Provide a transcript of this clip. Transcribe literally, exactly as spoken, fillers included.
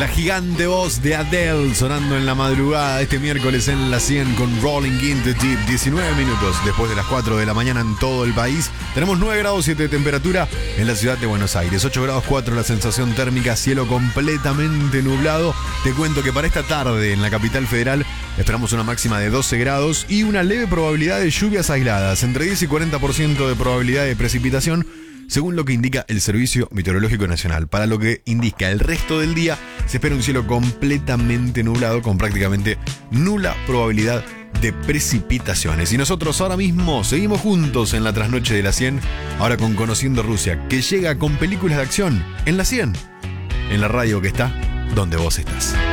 La gigante voz de Adele sonando en la madrugada este miércoles en la cien con Rolling in the Deep. diecinueve minutos después de las cuatro de la mañana en todo el país. Tenemos nueve grados siete de temperatura en la ciudad de Buenos Aires. ocho grados cuatro la sensación térmica, cielo completamente nublado. Te cuento que para esta tarde en la capital federal esperamos una máxima de doce grados y una leve probabilidad de lluvias aisladas, entre diez y cuarenta por ciento de probabilidad de precipitación, según lo que indica el Servicio Meteorológico Nacional. Para lo que indica el resto del día, se espera un cielo completamente nublado con prácticamente nula probabilidad de precipitaciones. Y nosotros ahora mismo seguimos juntos en la trasnoche de la cien, ahora con Conociendo Rusia, que llega con películas de acción en la cien, en la radio que está donde vos estás.